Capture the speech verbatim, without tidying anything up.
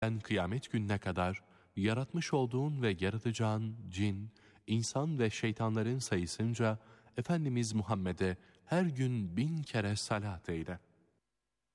sen kıyamet gününe kadar yaratmış olduğun ve yaratacağın cin, insan ve şeytanların sayısınca Efendimiz Muhammed'e her gün bin kere salat eyle.